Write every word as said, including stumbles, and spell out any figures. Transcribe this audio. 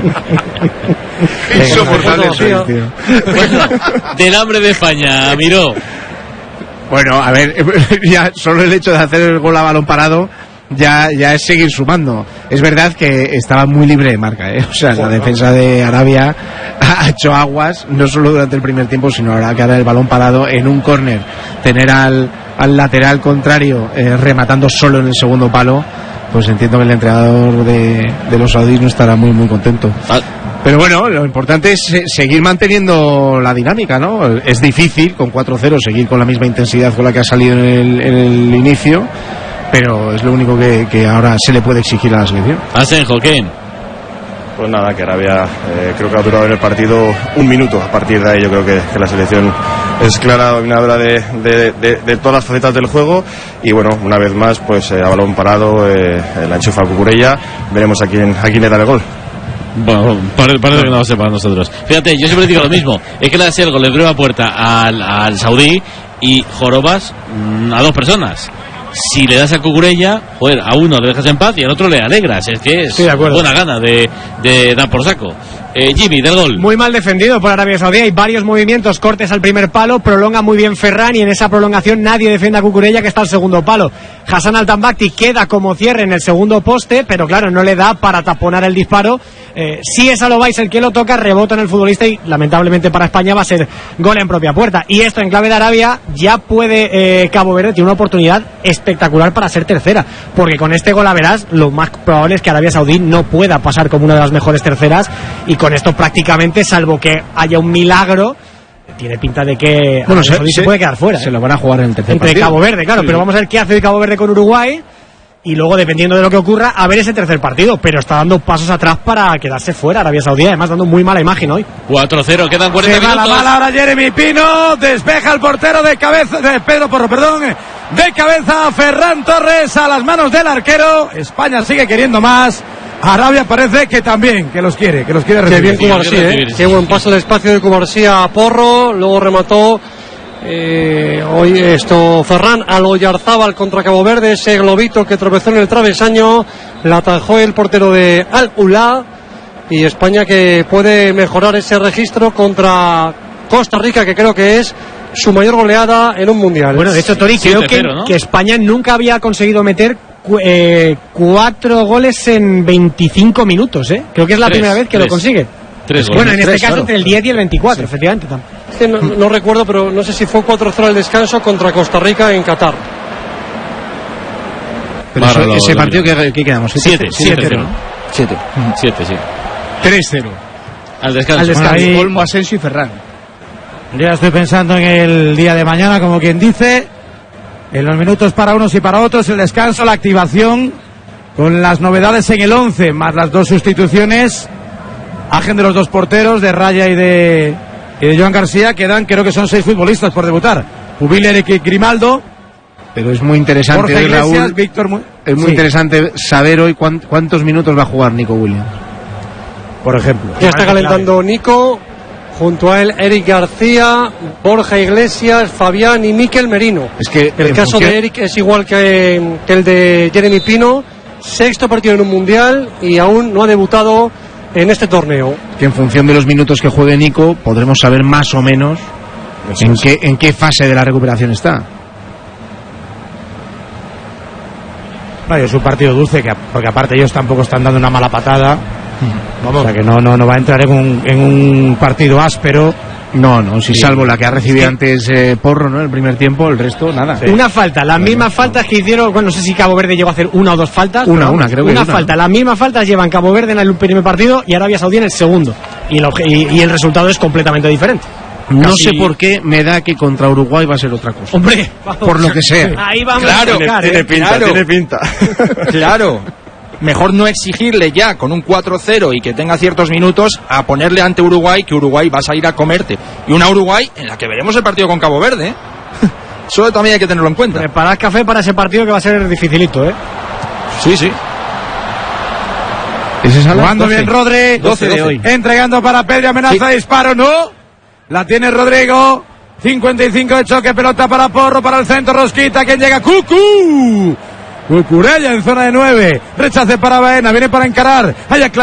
Insoportable sois, tío. Del hambre de España, Miró. Bueno, a ver, ya solo el hecho de hacer el gol a balón parado ya, ya es seguir sumando. Es verdad que estaba muy libre de marca, ¿eh? O sea, la defensa de Arabia ha hecho aguas, no solo durante el primer tiempo, sino ahora que ahora el balón parado en un córner, tener al, al lateral contrario eh, rematando solo en el segundo palo, pues entiendo que el entrenador de, de los saudíes no estará muy muy contento. Pero bueno, lo importante es seguir manteniendo la dinámica, ¿no? Es difícil con cuatro cero seguir con la misma intensidad con la que ha salido en el, en el inicio, pero es lo único que, que ahora se le puede exigir a la selección. Asenjo, ¿quién? Pues nada, que Arabia eh, creo que ha durado en el partido un minuto. A partir de ahí yo creo que, que la selección es clara dominadora de, de, de, de todas las facetas del juego. Y bueno, una vez más, pues eh, a balón parado, eh, la enchufa Cucurella. Veremos a quién, a quién le da el gol. Bueno, parece pare que no va a ser para nosotros. Fíjate, yo siempre digo lo mismo. Es que le das el gol, le abre la puerta al, al saudí y jorobas mmm, a dos personas. Si le das a Cucurella, joder, a uno le dejas en paz y al otro le alegras. Es que es buena gana de, de dar por saco. Eh, Jimmy, del gol. Muy mal defendido por Arabia Saudí. Hay varios movimientos, cortes al primer palo, prolonga muy bien Ferran y en esa prolongación nadie defiende a Cucurella, que está al segundo palo. Hassan Al-Tambakti queda como cierre en el segundo poste, pero claro, no le da para taponar el disparo. Eh, si es Alobais el que lo toca, rebota en el futbolista y lamentablemente para España va a ser gol en propia puerta. Y esto en clave de Arabia ya puede eh, Cabo Verde, tiene una oportunidad espectacular para ser tercera, porque con este gol a verás, lo más probable es que Arabia Saudí no pueda pasar como una de las mejores terceras, y con esto prácticamente, salvo que haya un milagro, tiene pinta de que bueno, se, se, se puede quedar fuera. Se lo van a jugar en el tercer entre partido. Cabo Verde, claro, sí, pero vamos a ver qué hace Cabo Verde con Uruguay y luego, dependiendo de lo que ocurra, a ver ese tercer partido. Pero está dando pasos atrás para quedarse fuera Arabia Saudí, además dando muy mala imagen hoy. cuatro cero, quedan cuarenta se minutos. Se va la mala ahora Jeremy Pino, despeja el portero de cabeza, de Pedro Porro, perdón, de cabeza Ferran Torres a las manos del arquero. España sigue queriendo más. Arabia parece que también, que los quiere, que los quiere recibir. Qué bien Cubarsí, ¿eh? Qué buen paso de espacio de Cubarsí a Porro, luego remató eh, hoy esto Ferran al Oyarzábal contra Cabo Verde, ese globito que tropezó en el travesaño, la atajó el portero de Al-Ula, y España que puede mejorar ese registro contra Costa Rica, que creo que es su mayor goleada en un mundial. Bueno, de hecho, Tori, creo que, ¿no? que España nunca había conseguido meter Eh, cuatro goles en veinticinco minutos, ¿eh? Creo que es la tres, primera vez que tres. lo consigue. Tres bueno, en este tres, caso claro. entre el diez y el veinticuatro, sí. efectivamente. Es que no, no recuerdo, pero no sé si fue cuatro cero al descanso contra Costa Rica en Qatar. Pero eso, ese lo, partido que, que quedamos siete cero siete siete sí tres cero al descanso. Al descanso. Ahí, Olmo, Asensio y Ferran. Ya estoy pensando en el día de mañana, como quien dice, en los minutos para unos y para otros, el descanso, la activación, con las novedades en el once, más las dos sustituciones, agen de los dos porteros, de Raya y de, y de Joan García, quedan, creo que son seis futbolistas por debutar. Pubiler y Grimaldo. Pero es muy interesante, Jorge Iglesias, Raúl, Víctor Mu- es muy sí. interesante saber hoy cuánt, cuántos minutos va a jugar Nico Williams, por ejemplo. Ya está calentando Nico, junto a él Eric García, Borja Iglesias, Fabián y Mikel Merino. Es que el caso función... de Eric es igual que, que el de Jeremy Pino, sexto partido en un mundial y aún no ha debutado en este torneo. Que en función de los minutos que juegue Nico podremos saber más o menos en qué, en qué fase de la recuperación está. Vaya, es un partido dulce, que, porque aparte ellos tampoco están dando una mala patada. Vamos. O sea que no, no, no va a entrar en un, en un partido áspero. No, no, si sí. salvo la que ha recibido sí. antes eh, Porro, ¿no? El primer tiempo, el resto, nada. Sí. Una falta, las no, mismas no. faltas que hicieron, bueno, no sé si Cabo Verde llegó a hacer una o dos faltas. Una, una, creo que una. Una falta, las mismas faltas llevan Cabo Verde en el primer partido y Arabia Saudí en el segundo. Y el, y, y el resultado es completamente diferente. No Casi... sé por qué me da que contra Uruguay va a ser otra cosa. Hombre, vamos. Por lo que sea. Ahí vamos claro, a tocar, tiene, ¿eh? tiene pinta, claro. tiene pinta. Claro. Mejor no exigirle ya con un cuatro cero y que tenga ciertos minutos a ponerle ante Uruguay, que Uruguay vas a ir a comerte. Y una Uruguay en la que veremos el partido con Cabo Verde, ¿eh? Eso también hay que tenerlo en cuenta. Preparad café para ese partido que va a ser dificilito, ¿eh? Sí, sí. ¿Es esa Jugando bien Rodri, doce de hoy. Entregando para Pedri, amenaza, sí. Disparo, no. La tiene Rodrigo. cincuenta y cinco de choque, pelota para Porro, para el centro, Rosquita, quien llega, Cucu. Cucurella en zona de nueve. Rechace para Baena, viene para encarar. Haya